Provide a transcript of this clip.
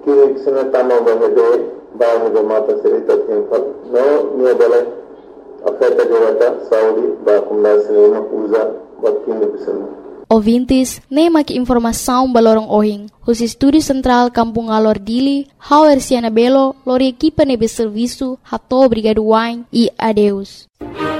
que se tama bahede bahu do mata serita tempal no ne bale afeta jogata Saudi ba kumna cinema usa batin bisana. Ouvintes, nem maki informação balorong ohing. Os Estúdio Central Kampung Alor Dili, Hauer Siana Belo, lori equipa nebe serviço, hato obrigado wine e adeus.